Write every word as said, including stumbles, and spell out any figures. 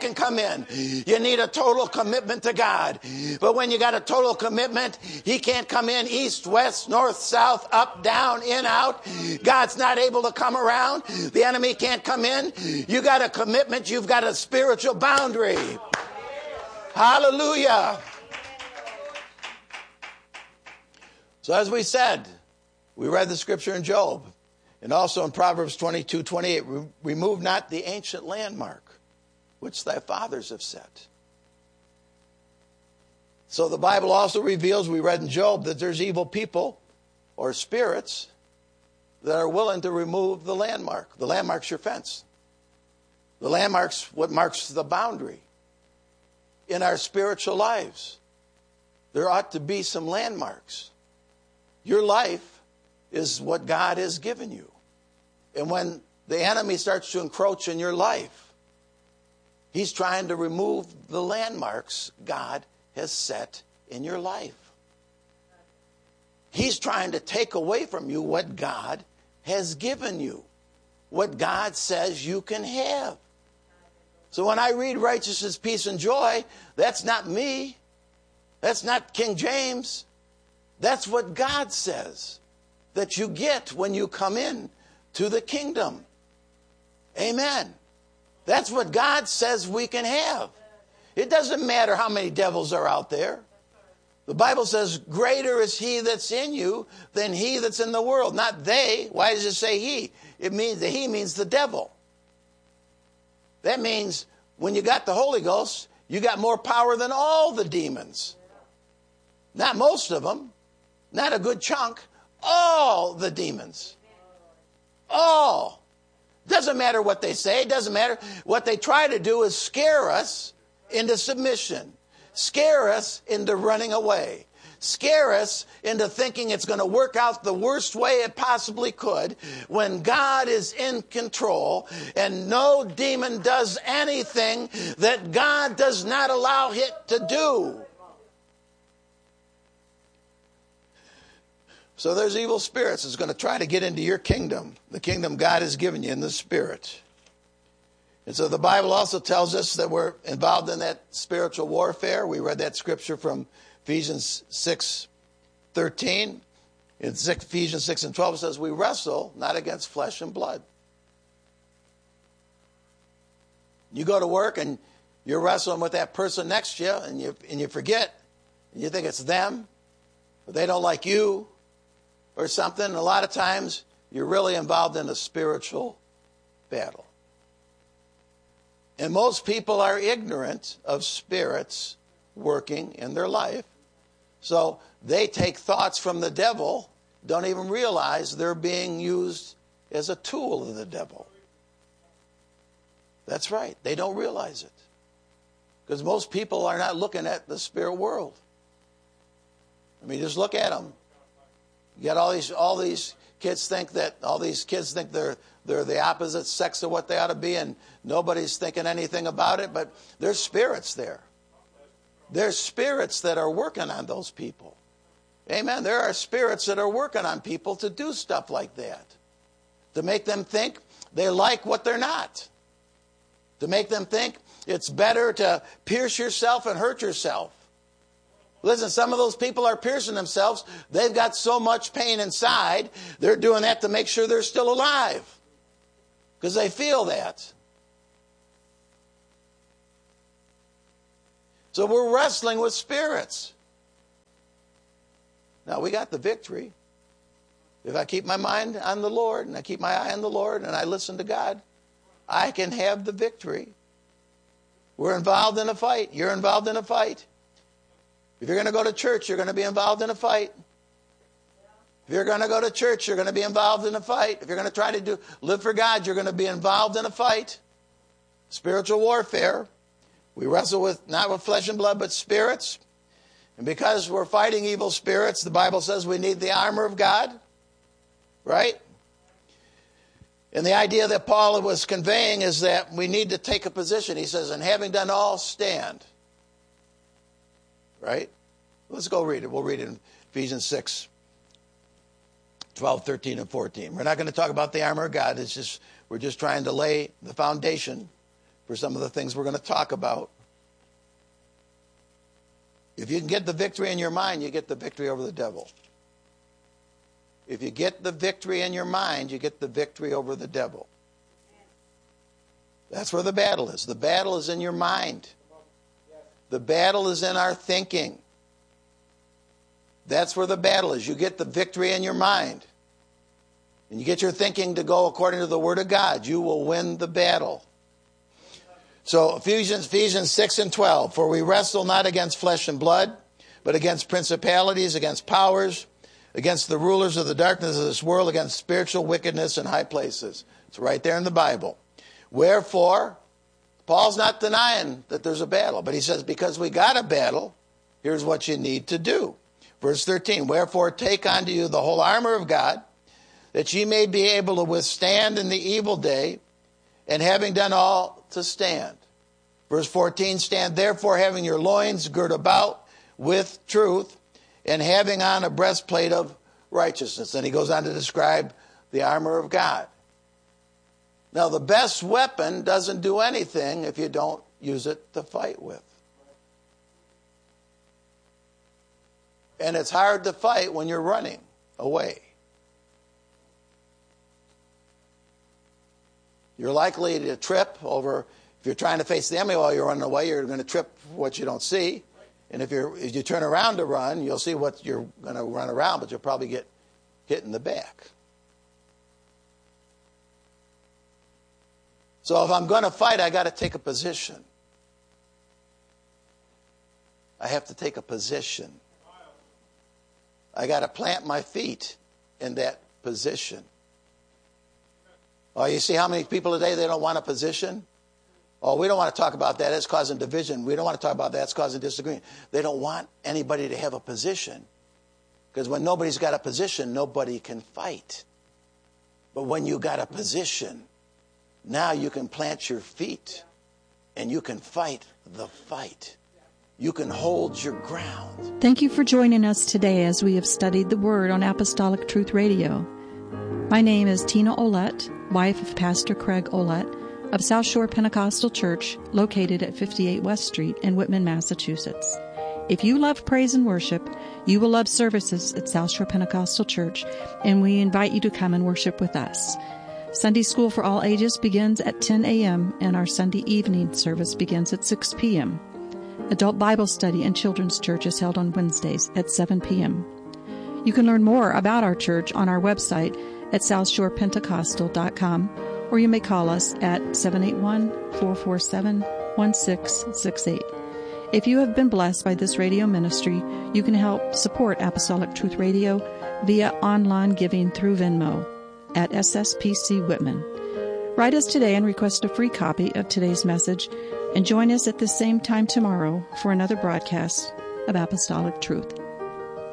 can come in. You need a total commitment to God. But when you got a total commitment, he can't come in east, west, north, south, up, down, in, out. God's not able to come around. The enemy can't come in. You got a commitment. You've got a spiritual boundary. Hallelujah. So as we said, we read the scripture in Job and also in Proverbs twenty-two twenty-eight, remove not the ancient landmark which thy fathers have set. So the Bible also reveals, we read in Job, that there's evil people or spirits that are willing to remove the landmark. The landmark's your fence. The landmark's what marks the boundary. In our spiritual lives, there ought to be some landmarks. Your life is what God has given you. And when the enemy starts to encroach in your life, he's trying to remove the landmarks God has set in your life. He's trying to take away from you what God has given you, what God says you can have. So when I read righteousness, peace, and joy, that's not me. That's not King James. That's what God says that you get when you come in to the kingdom. Amen. That's what God says we can have. It doesn't matter how many devils are out there. The Bible says, greater is he that's in you than he that's in the world. Not they. Why does it say he? It means that he means the devil. That means when you got the Holy Ghost, you got more power than all the demons. Not most of them. Not a good chunk. All the demons. All. Doesn't matter what they say. Doesn't matter. What they try to do is scare us into submission. Scare us into running away. Scare us into thinking it's going to work out the worst way it possibly could when God is in control and no demon does anything that God does not allow it to do. So there's evil spirits that's going to try to get into your kingdom, the kingdom God has given you in the spirit. And so the Bible also tells us that we're involved in that spiritual warfare. We read that scripture from Ephesians six thirteen. In Ephesians six and twelve it says, we wrestle not against flesh and blood. You go to work and you're wrestling with that person next to you and you, and you forget. And you think it's them. Or they don't like you or something. And a lot of times you're really involved in a spiritual battle. And most people are ignorant of spirits working in their life. So they take thoughts from the devil, don't even realize they're being used as a tool of the devil. That's right. They don't realize it. Because most people are not looking at the spirit world. I mean, just look at them. You got all these all these kids think that all these kids think they're they're the opposite sex of what they ought to be, and nobody's thinking anything about it, but there's spirits there. There's spirits that are working on those people. Amen. There are spirits that are working on people to do stuff like that. To make them think they like what they're not. To make them think it's better to pierce yourself and hurt yourself. Listen, some of those people are piercing themselves. They've got so much pain inside, they're doing that to make sure they're still alive. Because they feel that. So we're wrestling with spirits. Now, we got the victory. If I keep my mind on the Lord, and I keep my eye on the Lord, and I listen to God, I can have the victory. We're involved in a fight. You're involved in a fight. If you're going to go to church, you're going to be involved in a fight. If you're going to go to church, you're going to be involved in a fight. If you're going to try to do live for God, you're going to be involved in a fight. Spiritual warfare. We wrestle with not with flesh and blood, but spirits. And because we're fighting evil spirits, the Bible says we need the armor of God. Right? And the idea that Paul was conveying is that we need to take a position. He says, and having done all, stand. Right? Let's go read it. We'll read it in Ephesians six, twelve, thirteen, and fourteen. We're not going to talk about the armor of God. It's just, we're just trying to lay the foundation for some of the things we're going to talk about. If you can get the victory in your mind, you get the victory over the devil. If you get the victory in your mind, you get the victory over the devil. That's where the battle is. The battle is in your mind. The battle is in our thinking. That's where the battle is. You get the victory in your mind. And you get your thinking to go according to the Word of God. You will win the battle. So Ephesians, Ephesians six and twelve. For we wrestle not against flesh and blood, but against principalities, against powers, against the rulers of the darkness of this world, against spiritual wickedness in high places. It's right there in the Bible. Wherefore, Paul's not denying that there's a battle, but he says, because we got a battle, here's what you need to do. Verse thirteen, wherefore take unto you the whole armor of God, that ye may be able to withstand in the evil day, and having done all, to stand. Verse fourteen, stand therefore having your loins girt about with truth, and having on a breastplate of righteousness. And he goes on to describe the armor of God. Now, the best weapon doesn't do anything if you don't use it to fight with. And it's hard to fight when you're running away. You're likely to trip over, if you're trying to face the enemy while you're running away, you're going to trip what you don't see. And if, you're, if you turn around to run, you'll see what you're going to run around, but you'll probably get hit in the back. So if I'm going to fight, I got to take a position. I have to take a position. I got to plant my feet in that position. Oh, you see how many people today, they don't want a position? Oh, we don't want to talk about that. It's causing division. We don't want to talk about that. It's causing disagreement. They don't want anybody to have a position. Because when nobody's got a position, nobody can fight. But when you got a position, now you can plant your feet and you can fight the fight. You can hold your ground. Thank you for joining us today as we have studied the Word on Apostolic Truth Radio. My name is Tina Olette, wife of Pastor Craig Olette of South Shore Pentecostal Church, located at fifty-eight West Street in Whitman, Massachusetts. If you love praise and worship, you will love services at South Shore Pentecostal Church, and we invite you to come and worship with us. Sunday School for all ages begins at ten a.m., and our Sunday evening service begins at six p.m. Adult Bible Study and Children's Church is held on Wednesdays at seven p.m. You can learn more about our church on our website at south shore pentecostal dot com, or you may call us at seven eight one, four four seven, one six six eight. If you have been blessed by this radio ministry, you can help support Apostolic Truth Radio via online giving through Venmo at S S P C Whitman. Write us today and request a free copy of today's message, and join us at the same time tomorrow for another broadcast of Apostolic Truth.